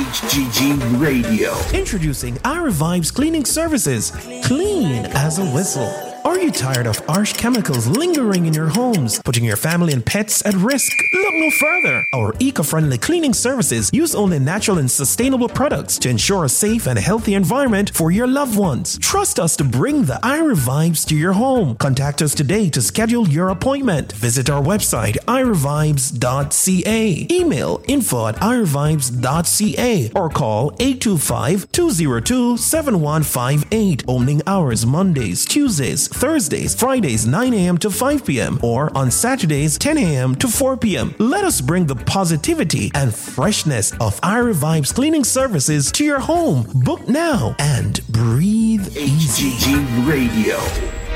HGG Radio. Introducing Ira Vibes Cleaning Services. Clean as a whistle. Are you tired of harsh chemicals lingering in your homes, putting your family and pets at risk? Look no further. Our eco-friendly cleaning services use only natural and sustainable products to ensure a safe and healthy environment for your loved ones. Trust us to bring the Ira Vibes to your home. Contact us today to schedule your appointment. Visit our website, iravibes.ca. Email info@iravibes.ca or call 825-202-7158. Opening hours Mondays, Tuesdays, Thursdays, Fridays 9 a.m. to 5 p.m. or on Saturdays 10 a.m. to 4 p.m. Let us bring the positivity and freshness of Ira Vibes Cleaning Services to your home. Book now and breathe easy. HGG Radio.